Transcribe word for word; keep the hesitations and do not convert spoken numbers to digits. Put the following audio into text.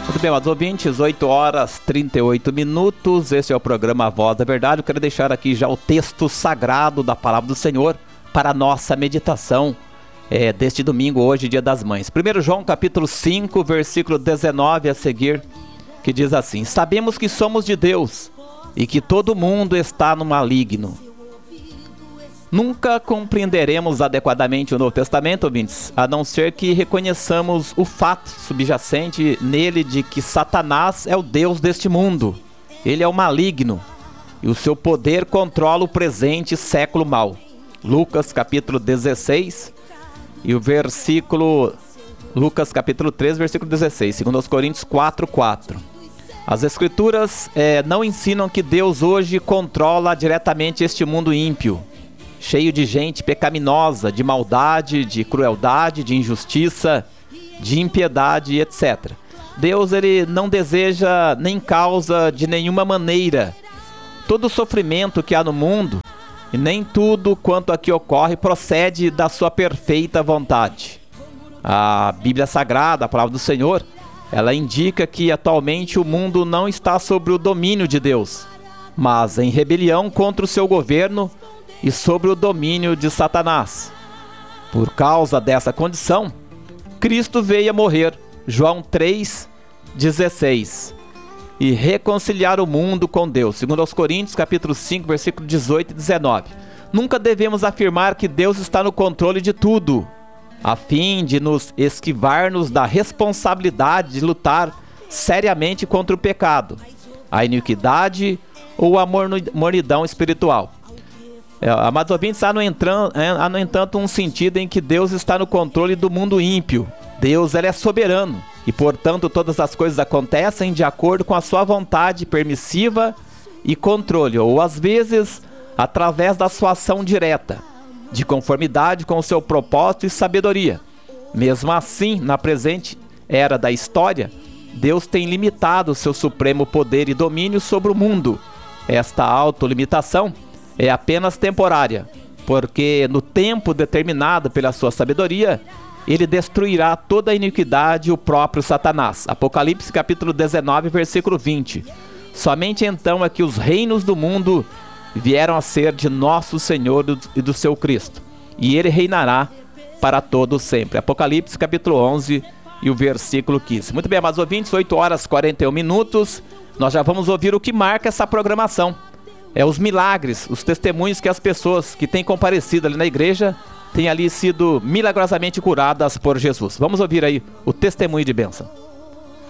Muito bem, amados ouvintes, oito horas e trinta e oito minutos, este é o programa A Voz da Verdade. Eu quero deixar aqui já o texto sagrado da Palavra do Senhor para a nossa meditação é, deste domingo, hoje, Dia das Mães. primeiro João capítulo cinco, versículo dezenove a seguir, que diz assim: sabemos que somos de Deus e que todo mundo está no maligno. Nunca compreenderemos adequadamente o Novo Testamento, ouvintes, a não ser que reconheçamos o fato subjacente nele de que Satanás é o Deus deste mundo. Ele é o maligno e o seu poder controla o presente século mau. Lucas capítulo dezesseis e o versículo... Lucas capítulo três, versículo dezesseis, segundo aos Coríntios quatro, quatro. As Escrituras é, não ensinam que Deus hoje controla diretamente este mundo ímpio, cheio de gente pecaminosa, de maldade, de crueldade, de injustiça, de impiedade, etcétera. Deus, ele não deseja nem causa de nenhuma maneira todo o sofrimento que há no mundo, e nem tudo quanto aqui ocorre procede da sua perfeita vontade. A Bíblia Sagrada, a Palavra do Senhor, ela indica que atualmente o mundo não está sob o domínio de Deus, mas em rebelião contra o seu governo e sobre o domínio de Satanás. Por causa dessa condição, Cristo veio a morrer, João três, dezesseis, e reconciliar o mundo com Deus, segundo aos Coríntios capítulo cinco, versículo dezoito e dezenove. Nunca devemos afirmar que Deus está no controle de tudo, a fim de nos esquivar-nos da responsabilidade de lutar seriamente contra o pecado, a iniquidade ou a mornidão espiritual. É, amados ouvintes, há no, entran, há no entanto um sentido em que Deus está no controle do mundo ímpio. Deus, ele é soberano e, portanto, todas as coisas acontecem de acordo com a sua vontade permissiva e controle, ou às vezes através da sua ação direta, de conformidade com o seu propósito e sabedoria. Mesmo assim, na presente era da história, Deus tem limitado o seu supremo poder e domínio sobre o mundo. Esta autolimitação é apenas temporária, porque no tempo determinado pela sua sabedoria, ele destruirá toda a iniquidade e o próprio Satanás. Apocalipse capítulo dezenove, versículo vinte. Somente então é que os reinos do mundo vieram a ser de nosso Senhor e do seu Cristo, e ele reinará para todo sempre. Apocalipse capítulo onze e o versículo quinze. Muito bem, amados ouvintes, oito horas e quarenta e um minutos, nós já vamos ouvir o que marca essa programação. É os milagres, os testemunhos que as pessoas que têm comparecido ali na igreja têm ali sido milagrosamente curadas por Jesus. Vamos ouvir aí o testemunho de bênção.